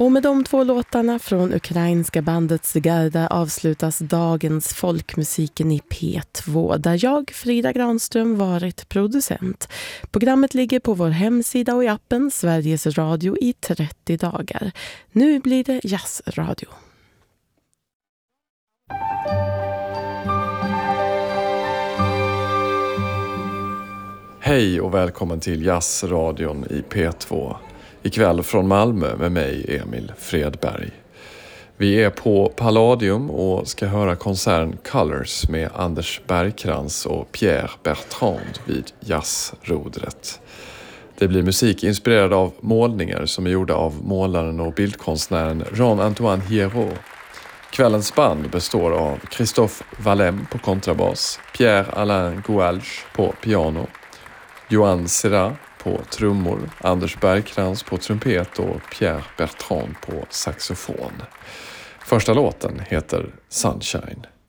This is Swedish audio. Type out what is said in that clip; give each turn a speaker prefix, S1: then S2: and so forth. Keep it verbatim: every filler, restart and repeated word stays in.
S1: Och med de två låtarna från ukrainska bandet Zygarda avslutas dagens Folkmusiken i P två, där jag, Frida Granström, varit producent. Programmet ligger på vår hemsida och i appen Sveriges Radio i trettio dagar. Nu blir det jazzradio.
S2: Hej och välkommen till Jazzradion i P två. Ikväll från Malmö med mig, Emil Fredberg. Vi är på Palladium och ska höra konserten Colors med Anders Bergkrans och Pierre Bertrand vid jazzrodret. Det blir musik inspirerad av målningar som är gjorda av målaren och bildkonstnären Jean-Antoine Hieraut. Kvällens band består av Christophe Wallem på kontrabas, Pierre-Alain Goualch på piano, Johan Serra på trummor, Anders Bergkrans på trumpet och Pierre Bertrand på saxofon. Första låten heter Sunshine.